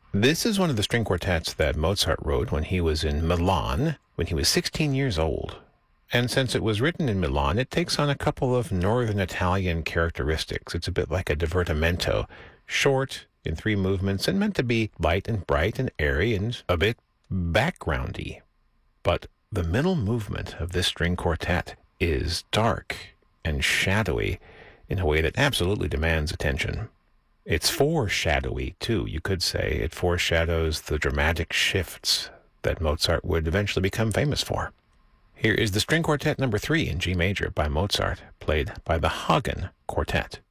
This is one of the string quartets that Mozart wrote when he was in Milan, when he was 16 years old. And since it was written in Milan, it takes on a couple of northern Italian characteristics. It's a bit like a divertimento, short in 3 movements and meant to be light and bright and airy and a bit backgroundy. But the middle movement of this string quartet is dark and shadowy in a way that absolutely demands attention. It's foreshadowy, too, you could say. It foreshadows the dramatic shifts that Mozart would eventually become famous for. Here is the String Quartet number 3 in G major by Mozart, played by the Hagen Quartet.